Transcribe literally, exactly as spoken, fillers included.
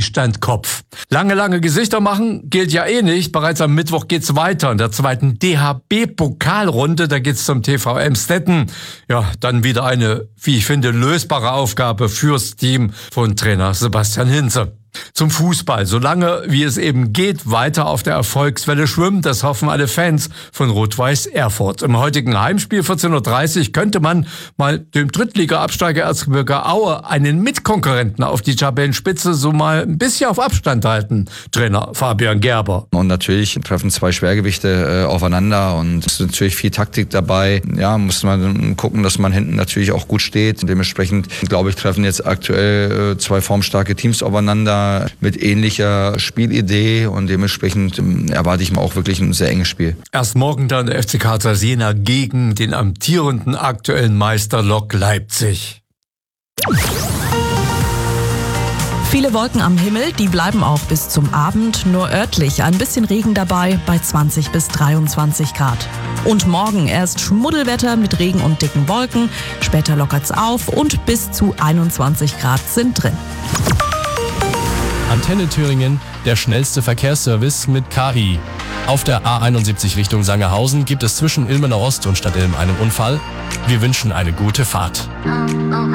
Stillstand Kopf. Lange, lange Gesichter machen gilt ja eh nicht. Bereits am Mittwoch geht's weiter in der zweiten D H B-Pokalrunde. Da geht's zum T V Emstetten. Ja, dann wieder eine, wie ich finde, lösbare Aufgabe fürs Team von Trainer Sebastian Hinze. Zum Fußball. Solange, wie es eben geht, weiter auf der Erfolgswelle schwimmen. Das hoffen alle Fans von Rot-Weiß Erfurt. Im heutigen Heimspiel vierzehn Uhr dreißig könnte man mal dem Drittliga-Absteiger Erzgebirge Aue einen Mitkonkurrenten auf die Tabellenspitze so mal ein bisschen auf Abstand halten. Trainer Fabian Gerber. Und natürlich treffen zwei Schwergewichte äh, aufeinander und es ist natürlich viel Taktik dabei. Ja, muss man gucken, dass man hinten natürlich auch gut steht. Und dementsprechend, glaube ich, treffen jetzt aktuell äh, zwei formstarke Teams aufeinander mit ähnlicher Spielidee und dementsprechend erwarte ich mal auch wirklich ein sehr enges Spiel. Erst morgen dann der F C Karl Jena gegen den amtierenden aktuellen Meister Lok Leipzig. Viele Wolken am Himmel, die bleiben auch bis zum Abend, nur örtlich ein bisschen Regen dabei bei zwanzig bis dreiundzwanzig Grad. Und morgen erst Schmuddelwetter mit Regen und dicken Wolken, später lockert's auf und bis zu einundzwanzig Grad sind drin. Antenne Thüringen, der schnellste Verkehrsservice mit K I. Auf der A einundsiebzig Richtung Sangerhausen gibt es zwischen Ilmenau Ost und Stadtilm einen Unfall. Wir wünschen eine gute Fahrt.